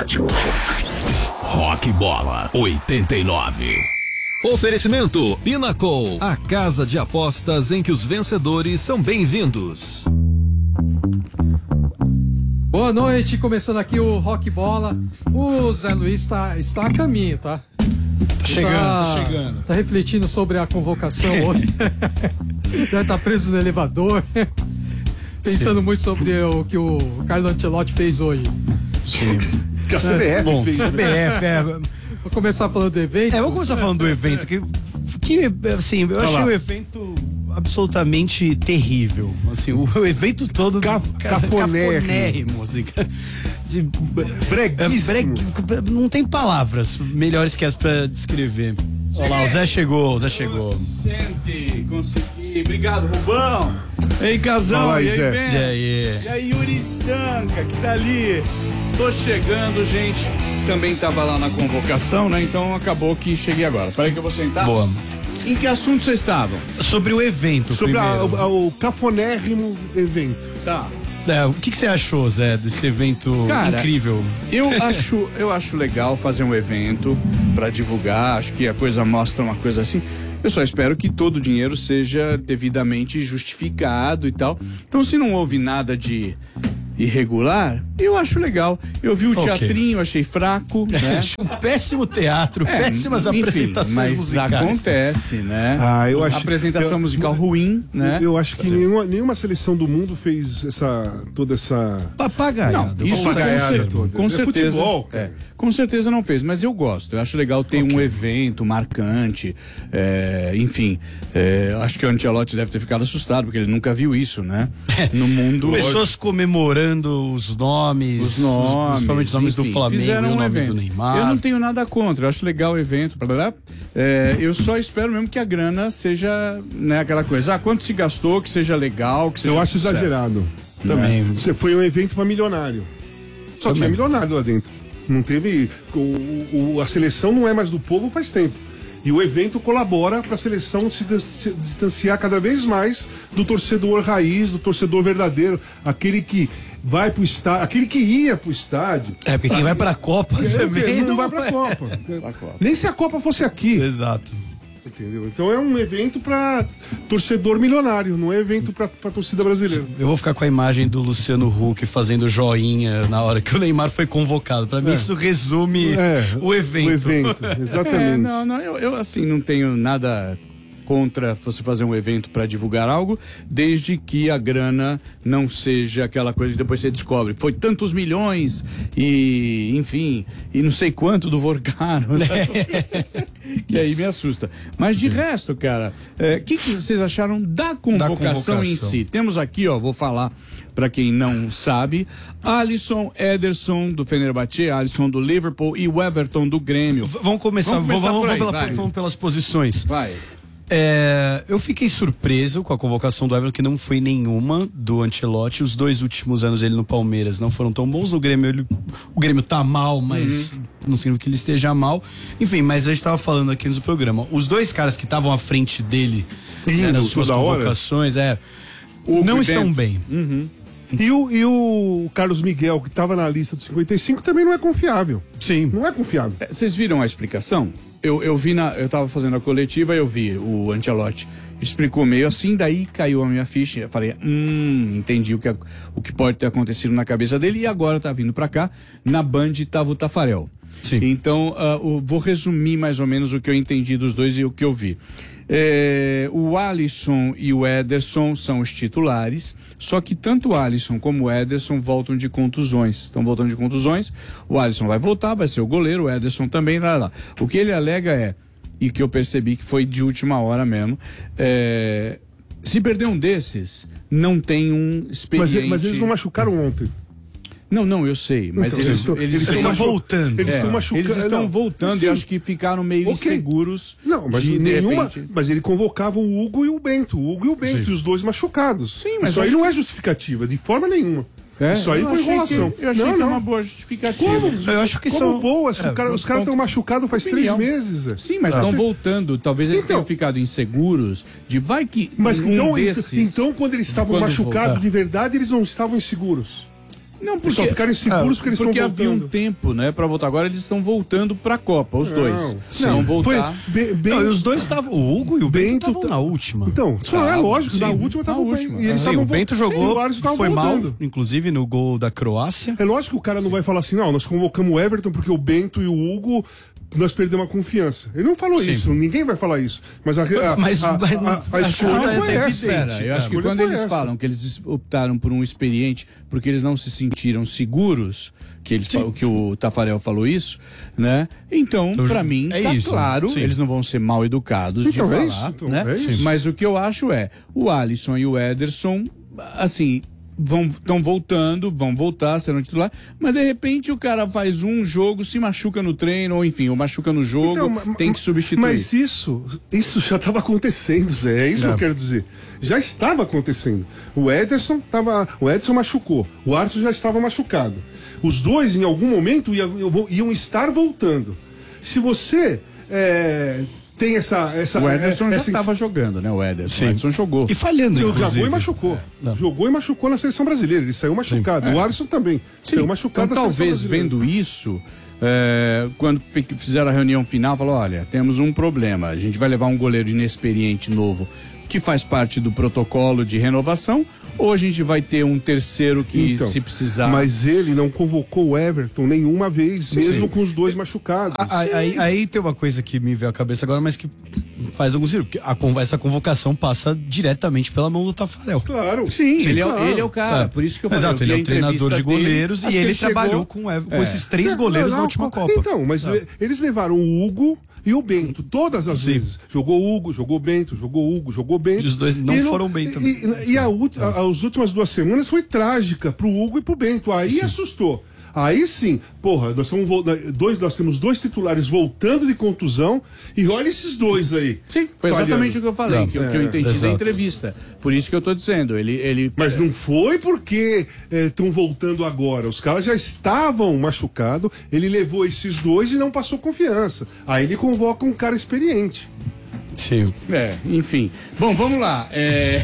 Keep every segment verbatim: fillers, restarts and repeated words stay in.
Rádio Rock Bola oitenta e nove. Oferecimento Pinnacle, a casa de apostas em que os vencedores são bem-vindos. Boa noite, começando aqui o Rock Bola. O Zé Luiz está, está a caminho, tá? Tá chegando, tá, tá chegando. Tá refletindo sobre a convocação hoje. Deve estar preso no elevador. Pensando Sim. muito sobre o que o Carlo Ancelotti fez hoje. Sim. Que a C B F é, bom, fez. C B F, é. Vou começar falando do evento. É, vamos começar falando do evento. Que, que assim, eu achei o evento absolutamente terrível. Assim, o, o evento todo. Caf, cafonérrimo. Assim, assim, breguíssimo. Bregue, não tem palavras melhores que as pra descrever. Olha lá, o Zé chegou, o Zé chegou. Gente, consegui. Obrigado, Rubão. Ei, Casão. Fala aí, e aí, Zé. Ben? Yeah, yeah. E aí, Yuri Tanca, que tá ali. Tô chegando, gente. Também tava lá na convocação, né? Então acabou que cheguei agora. Peraí que eu vou sentar. Boa. Em que assunto vocês estavam? Sobre o evento. Sobre a, primeiro. a, o cafonérrimo evento. Tá. É, o que, que você achou, Zé, desse evento Cara, incrível? Eu acho, eu acho legal fazer um evento pra divulgar. Acho que a coisa mostra uma coisa assim. Eu só espero que todo o dinheiro seja devidamente justificado e tal. Então, se não houve nada de irregular, eu acho legal. Eu vi o Okay. teatrinho, achei fraco, né? Um péssimo teatro, É, péssimas enfim, apresentações mas musicais. acontece, né? Ah, eu acho- Apresentação eu- musical ruim, né? Eu acho que nenhuma, nenhuma seleção do mundo fez essa toda essa Papagaiada. Não, isso com, papagaiada cer toda. com É certeza. futebol, cara. é, com certeza não fez, mas eu gosto. Eu acho legal ter Ok. um evento marcante. é, enfim, é, acho que o Ancelotti deve ter ficado assustado, porque ele nunca viu isso, né? No mundo. Pessoas comemorando os nomes, Os nomes, principalmente os nomes enfim, do Flamengo, fizeram e o um nome evento. do Neymar. Eu não tenho nada contra, eu acho legal o evento. Blá, blá, blá. É, eu só espero mesmo que a grana seja, né, aquela coisa. Ah, quanto se gastou, que seja legal, que seja. eu acho sucesso. exagerado. Também. Você foi um evento para milionário. Só Também. tinha milionário lá dentro. Não teve. O, o- a seleção não é mais do povo faz tempo. E o evento colabora para a seleção se, dis- se distanciar cada vez mais do torcedor raiz, do torcedor verdadeiro, aquele que vai pro estádio, aquele que ia pro estádio. É, porque quem vai pra Copa É, também não, vai pra Copa. Nem se a Copa fosse aqui. Exato. Entendeu? Então é um evento para torcedor milionário, não é evento para torcida brasileira. Eu vou ficar com a imagem do Luciano Huck fazendo joinha na hora que o Neymar foi convocado. Pra mim É. isso resume É, o evento. O evento, exatamente. É, não, não, eu, eu assim não tenho nada contra você fazer um evento para divulgar algo, desde que a grana não seja aquela coisa que depois você descobre. Foi tantos milhões e, enfim, e não sei quanto do Vorcaro, né? Que aí me assusta. Mas de resto, cara, o é, que, que vocês acharam da convocação, convocação em si? Temos aqui, ó, vou falar para quem não sabe, Alisson, Ederson do Fenerbahçe, Alisson do Liverpool e o Everton do Grêmio. V- Vamos começar, Vamos começar vamos, por aí, vamos pela- vai. vamos pelas posições. Vai. É, eu fiquei surpreso com a convocação do Everton, que não foi nenhuma do Ancelotti. Os dois últimos anos ele no Palmeiras não foram tão bons. No Grêmio, ele, o Grêmio tá mal, mas Uhum. não significa que ele esteja mal. Enfim, mas a gente tava falando aqui no programa. Os dois caras que estavam à frente dele Indo né, nas últimas toda hora? convocações, é, Hugo não e estão Bento. bem. E o, e o Carlos Miguel, que estava na lista dos cinquenta e cinco, também não é confiável. Sim. Não é confiável. É, vocês viram a explicação? Eu, eu vi na. Eu tava fazendo a coletiva e eu vi o Ancelotti. Explicou meio assim, daí caiu a minha ficha. Eu falei, hum, entendi o que, o que pode ter acontecido na cabeça dele. E agora tá vindo pra cá, na Band tava o Tafarel. Sim. Então, uh, o- vou resumir mais ou menos o que eu entendi dos dois e o que eu vi. É, o Alisson e o Ederson são os titulares, só que tanto o Alisson como o Ederson voltam de contusões. Estão voltando de contusões. O Alisson vai voltar, vai ser o goleiro, o Ederson também. Lá, lá. O que ele alega é, e que eu percebi que foi de última hora mesmo, é, se perder um desses, não tem um Mas, experiente. mas eles não machucaram ontem. Não, não, eu sei, mas Então, eles, estão- eles eles estão estão machu- voltando. Eles É, estão machucando. Eles estão não. voltando Sim. e acho que ficaram meio Ok. inseguros. Não, mas de, de nenhuma. repente- Mas ele convocava o Hugo e o Bento. O Hugo e o Bento, Sim. e os dois machucados. Sim, mas isso aí acho não é justificativa, de forma nenhuma. É, Isso aí eu foi achei enrolação. que- eu achei não, que não. é uma boa justificativa. Como? Eu acho que Como são- boa? Se é, o cara- os caras estão machucados faz opinião. três meses. Zé. Sim, mas Ah. estão voltando. Talvez eles Então- tenham ficado inseguros de vai que Mas um então, desses... então, quando eles estavam quando machucados voltar. de verdade, eles não estavam inseguros. Não, porque só ficarem seguros porque eles estão porque voltando. havia um tempo, né, pra voltar. Agora eles estão voltando pra Copa, os Não, dois. sim. Não, voltar. Foi bem, bem, Não, e os dois estavam. O Hugo e o Bento Bento estavam tá- na última. Então, só é Ah, lógico, sim, na última na estavam bem. última. E eles Sim, estavam o Bento vol- jogou, Sim, o Alisson estava foi mal, voltando. inclusive no gol da Croácia. É lógico que o cara não vai falar assim, não, nós convocamos o Everton porque o Bento e o Hugo nós perdemos a confiança. Ele não falou Sim. isso, ninguém vai falar isso. Mas a, a, Mas- a, mas- a, a, a acho que escolha não é foi essa. evidente. Espera, eu A acho que escolha quando foi eles essa. falam que eles optaram por um experiente porque eles não se sentiram seguros, que, eles, fa- que o Tafarel falou isso, né? Então, Então, pra mim, é tá isso. claro, Sim. eles não vão ser mal educados Então, de é falar, isso, então, né? é isso. Mas o que eu acho é, o Alisson e o Ederson, assim, vão estão voltando, vão voltar, serão titular, mas de repente o cara faz um jogo, se machuca no treino, ou enfim, ou machuca no jogo, Então, ma- tem que substituir. Mas isso, isso já estava acontecendo, Zé. É isso que eu quero dizer. Já estava acontecendo. O Ederson tava, o Edson machucou. O Alisson já estava machucado. Os dois, em algum momento, iam, iam estar voltando. Se você é, tem essa, essa, O Ederson é, já essa estava jogando, né? O Ederson. Sim. O Ederson jogou. E falhando, Jogou inclusive. e machucou. É. Jogou e machucou na seleção brasileira. Ele saiu machucado. O Alisson também. Saiu machucado Então, na seleção talvez brasileira. vendo isso, é, quando fi- fizeram a reunião final, falou: olha, temos um problema. A gente vai levar um goleiro inexperiente novo que faz parte do protocolo de renovação, ou a gente vai ter um terceiro que, Então, se precisar. Mas ele não convocou o Everton nenhuma vez, mesmo sim. com os dois machucados. A- a- Aí, aí tem uma coisa que me veio à cabeça agora, mas que faz algum sentido. Porque a con- essa convocação passa diretamente pela mão do Tafarel. Claro. Sim, ele, claro. é, ele é o cara. É. Por isso que eu falei. Exato, eu vi ele é a o treinador entrevista de goleiros dele, e acho ele que chegou- trabalhou com, o- com É. esses três Não, goleiros não, na última não, Copa. Então, mas le- eles levaram o Hugo e o Bento todas as Sim. vezes. Jogou Hugo, jogou Bento, jogou Hugo, jogou Bento. E os dois não E foram bem e- também. E, e a, ult- a- as últimas duas semanas foi trágica pro Hugo e pro Bento. Aí assustou. Aí sim, porra, nós, estamos, vol- dois, nós temos dois titulares voltando de contusão e olha esses dois aí. Sim, foi exatamente o que eu falei, Não, que, eu- que eu é, entendi da exato. entrevista. Por isso que eu tô dizendo, ele... ele Mas não foi porque estão voltando agora. Os caras já estavam machucados. Ele levou esses dois e não passou confiança. Aí ele convoca um cara experiente. Sim. É, enfim. Bom, vamos lá. É...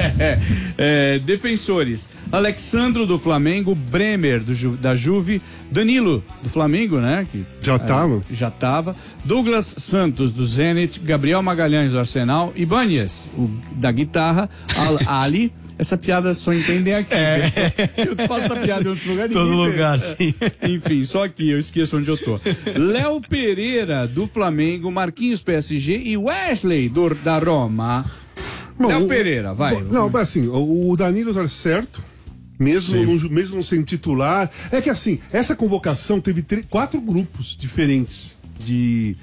é, defensores. Alexandro do Flamengo, Bremer do Ju... da Juve, Danilo do Flamengo, né? Que Já tava. já estava. Douglas Santos do Zenit, Gabriel Magalhães do Arsenal, Ibanez, o da guitarra, Al Ali. Essa piada só entendem aqui. né? Eu faço essa piada em outros lugares. Todo ninguém lugar, entende. sim. Enfim, só aqui, eu esqueço onde eu tô. Léo Pereira do Flamengo, Marquinhos P S G e Wesley do, da Roma. Bom, Léo o- Pereira, vai. Não, mas assim, o, o Danilo era certo. Mesmo não, mesmo não sendo titular. É que assim, essa convocação teve três, quatro grupos diferentes de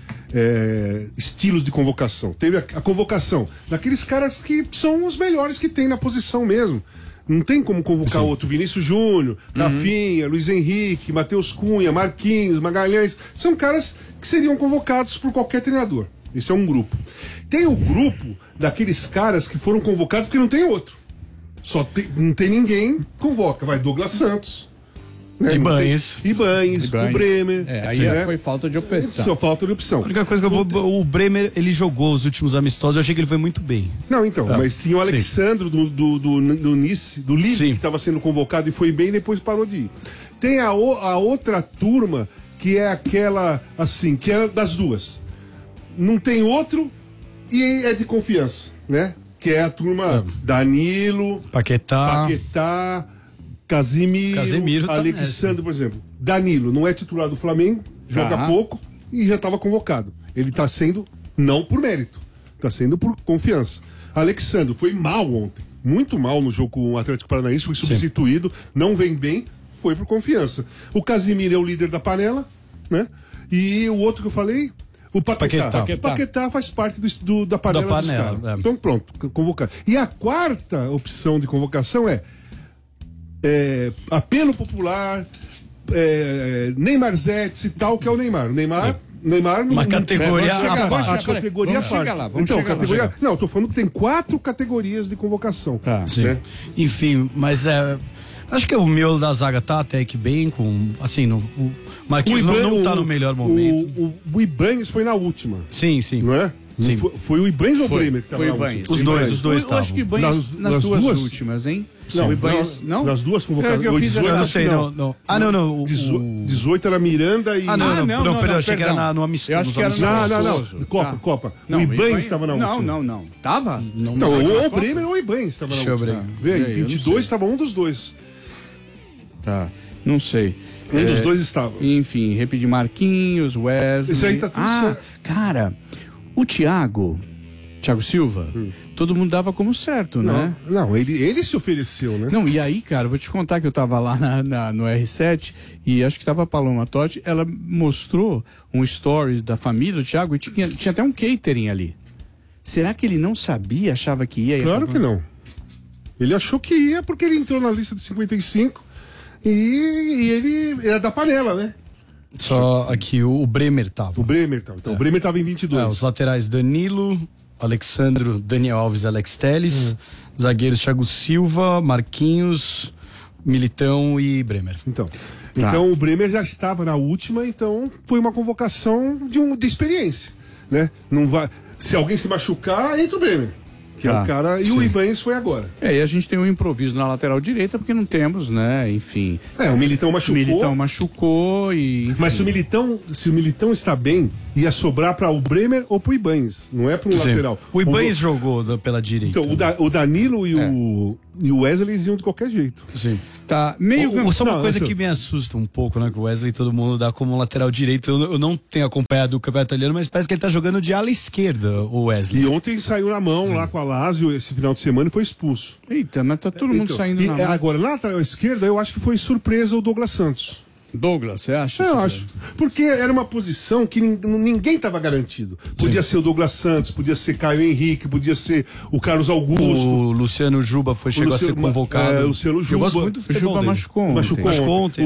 é, estilos de convocação. Teve a, a convocação daqueles caras que são os melhores que tem na posição mesmo. Não tem como convocar outro. Vinícius Júnior, Rafinha, Luiz Henrique, Matheus Cunha, Marquinhos, Magalhães. São caras que seriam convocados por qualquer treinador. Esse é um grupo. Tem o grupo daqueles caras que foram convocados porque não tem outro. Só tem, não tem ninguém, convoca. Vai Douglas Santos. Né? Ibanez. Não tem- Ibanez, Ibanez. o Bremer. É, aí né? foi falta de opção. Só falta de opção. A única coisa que eu vou. O Bremer, ele jogou os últimos amistosos, eu achei que ele foi muito bem. Não, então, Ah, mas tinha o sim. Alexandro do, do, do, do Nice, do Lille, Sim. que estava sendo convocado e foi bem e depois parou de ir. Tem a, o- a outra turma, que é aquela, assim, que é das duas. Não tem outro e é de confiança, né? Que é a turma Danilo, Paquetá. Paquetá, Casimiro, Casemiro tá Alexandre, por exemplo. Danilo não é titular do Flamengo, joga Tá. pouco e já estava convocado. Ele está sendo, não por mérito, está sendo por confiança. Alexandre foi mal ontem, muito mal no jogo com o Atlético Paranaense, foi substituído, não vem bem, foi por confiança. O Casimiro é o líder da panela, né? E o outro que eu falei, o Paquetá. Paquetá. O Paquetá faz parte do, do- da panela, Da dos panela, caras. é. Então pronto, convocado. E a quarta opção de convocação é é, apelo popular, é, Neymar Zete e tal, que é o Neymar. O Neymar, Neymar Uma não- categoria Vamos chegar, à a parte. categoria Vamos à parte. chegar lá, vamos então, chegar lá, categoria, chegar. não, eu tô falando que tem quatro categorias de convocação. Tá. Sim. Né? Enfim, mas é. Acho que o miolo da zaga tá até que bem, com. Assim, no, o Marquinhos não, Iban- não tá o- no melhor momento. O, o, o Ibanez foi na última, Sim, sim. não é? Sim. Foi, foi o Ibanez ou o Foi, Bremer que tava foi na o Ibanez. última? Os dois, os dois Eu acho que o Ibanez Nas- nas, nas duas, duas? últimas, hein? Não, o Ibanez, não? Nas duas É, convocadas. que eu O fiz essa- Eu não acho sei, que não. não. Ah, não, não. O, Dezo- o- dezoito era Miranda e. Ah, não, Ah, não, não, não, não, perdão, não, achei que era perdão. na, no amistoso. Eu acho que era no Não, não, não. amistoso. Copa, Tá. Copa. Não, o Ibanez estava na Não, última. não, não. Tava? Não, Então, Não, ou na o Copa? Bremer ou o Ibanez estava na Deixa eu última. ver. Vê aí, É, eu não vinte e sei. dois estava um dos dois. Tá. Não sei. Um É, dos dois estava. Enfim, repetir Marquinhos, Wesley. Esse aí tá tudo Ah, certo. cara, o Thiago, Thiago Silva, todo mundo dava como certo, né? Não, não ele, ele se ofereceu, né? Não, e aí, cara, vou te contar que eu tava lá na, na- no R sete e acho que tava a Paloma Totti, ela mostrou um stories da família do Thiago e tinha, tinha até um catering ali. Será que ele não sabia, achava que ia? e Claro acabou- que não. Ele achou que ia porque ele entrou na lista de cinquenta e cinco e, e ele era da panela, né? Só aqui, o, o Bremer tava. O Bremer tava. Então, o Bremer tava em vinte e dois. É, os laterais Danilo, Alexandro, Daniel Alves e Alex Telles. Zagueiros Thiago Silva, Marquinhos, Militão e Bremer. Então, então o Bremer já estava na última, então foi uma convocação de, um, de experiência, né? Não vai, se alguém se machucar, entra o Bremer, que é Tá, o cara, e sim. o Ibanez foi agora. É, e a gente tem um improviso na lateral direita porque não temos, né? Enfim. É, o Militão O machucou. Militão machucou e. enfim. Mas se o Militão, se o Militão está bem, ia sobrar para o Bremer ou para o Ibanez, não é para um Sim. lateral. O Ibanez jogou da- pela direita. Então, o, Da- o Danilo e, É. o, e o Wesley eles iam de qualquer jeito. Sim. Tá, meio O- o- só uma Não, coisa essa- que me assusta um pouco, né? Que o Wesley todo mundo dá como lateral direito. Eu, eu não tenho acompanhado o campeonato italiano, mas parece que ele tá jogando de ala esquerda, o Wesley. E ontem saiu na mão lá com a Lazio esse final de semana e foi expulso. Eita, mas tá todo mundo Então, saindo e, na é, mão. agora, na lateral esquerda, eu acho que foi surpresa o Douglas Santos. Douglas, você acha? Eu acho. Porque era uma posição que nin- ninguém estava garantido. Podia ser o Douglas Santos, podia ser Caio Henrique, podia ser o Carlos Augusto. O Luciano Juba foi, chegou Luciano- a ser convocado. é, o Luciano Eu Juba. gosto muito do O futebol Juba dele. machucou ontem. Machucou Machucou ontem. ontem,